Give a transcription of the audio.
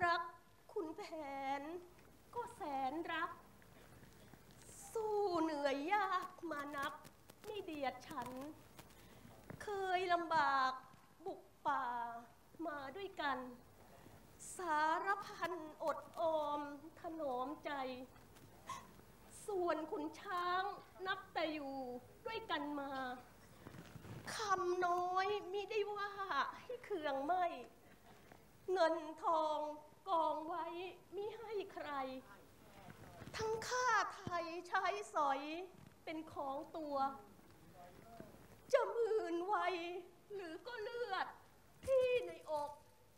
รักคุณแผนก็แสนรักสู้เหนื่อยยากมานักไม่เดียดฉันเคยลำบากบุกป่ามาด้วยกันสารพันอดออมถนอมใจส่วนขุนช้างนับแต่อยู่ด้วยกันมาคำน้อยมิได้ว่าให้เคืองไม่เงินทองกองไว้มิให้ใครทั้งข้าไทยใช้สอยเป็นของตัวจะหมื่นวัยหรือก็เลือดที่ในอก